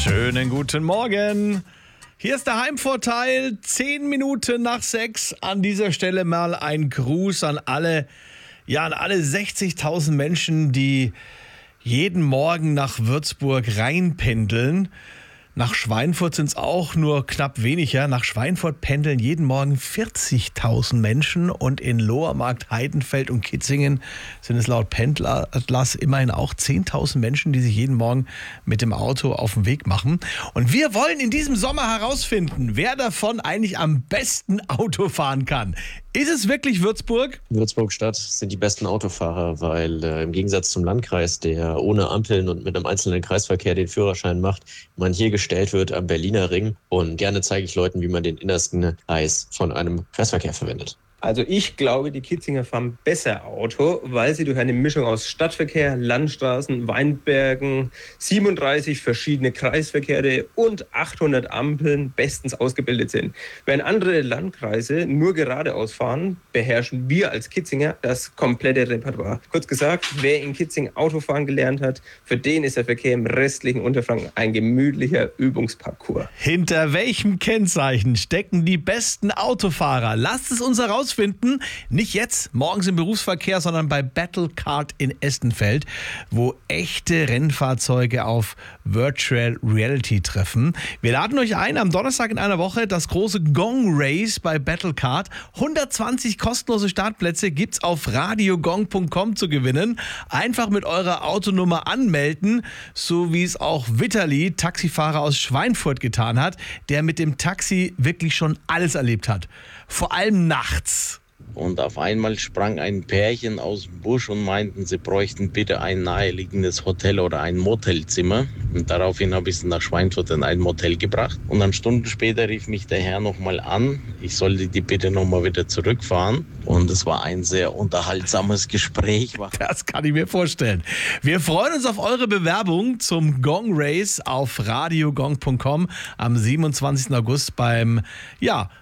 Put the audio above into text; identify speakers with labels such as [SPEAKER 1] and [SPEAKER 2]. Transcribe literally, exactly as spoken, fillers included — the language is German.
[SPEAKER 1] Schönen guten Morgen. Hier ist der Heimvorteil, zehn Minuten nach sechs. An dieser Stelle mal ein Gruß an alle, ja, an alle sechzigtausend Menschen, die jeden Morgen nach Würzburg reinpendeln. Nach Schweinfurt sind es auch nur knapp weniger. Nach Schweinfurt pendeln jeden Morgen vierzigtausend Menschen und in Lohmermarkt, Heidenfeld und Kitzingen sind es laut Pendleratlas immerhin auch zehntausend Menschen, die sich jeden Morgen mit dem Auto auf den Weg machen. Und wir wollen in diesem Sommer herausfinden, wer davon eigentlich am besten Auto fahren kann. Ist es wirklich Würzburg?
[SPEAKER 2] Würzburg-Stadt sind die besten Autofahrer, weil äh, im Gegensatz zum Landkreis, der ohne Ampeln und mit einem einzelnen Kreisverkehr den Führerschein macht, man hier gestellt wird am Berliner Ring. Und gerne zeige ich Leuten, wie man den innersten Kreis von einem Kreisverkehr verwendet.
[SPEAKER 3] Also ich glaube, die Kitzinger fahren besser Auto, weil sie durch eine Mischung aus Stadtverkehr, Landstraßen, Weinbergen, siebenunddreißig verschiedene Kreisverkehre und achthundert Ampeln bestens ausgebildet sind. Während andere Landkreise nur geradeaus fahren, beherrschen wir als Kitzinger das komplette Repertoire. Kurz gesagt, wer in Kitzingen Autofahren gelernt hat, für den ist der Verkehr im restlichen Unterfranken ein gemütlicher Übungsparcours.
[SPEAKER 1] Hinter welchem Kennzeichen stecken die besten Autofahrer? Lasst es uns herausfinden. Finden. Nicht jetzt, morgens im Berufsverkehr, sondern bei Battlecard in Estenfeld, wo echte Rennfahrzeuge auf Virtual Reality treffen. Wir laden euch ein, am Donnerstag in einer Woche das große Gong Race bei Battlecard. hundertzwanzig kostenlose Startplätze gibt's auf radiogong punkt com zu gewinnen. Einfach mit eurer Autonummer anmelden, so wie es auch Vitali, Taxifahrer aus Schweinfurt, getan hat, der mit dem Taxi wirklich schon alles erlebt hat. Vor allem nachts.
[SPEAKER 4] Und auf einmal sprang ein Pärchen aus dem Busch und meinten, sie bräuchten bitte ein naheliegendes Hotel oder ein Motelzimmer. Und daraufhin habe ich sie nach Schweinfurt in ein Motel gebracht. Und dann Stunden später rief mich der Herr nochmal an, ich sollte die bitte nochmal wieder zurückfahren. Und es war ein sehr unterhaltsames Gespräch.
[SPEAKER 1] Das kann ich mir vorstellen. Wir freuen uns auf eure Bewerbung zum Gong Race auf radiogong punkt com am siebenundzwanzigsten August beim ja,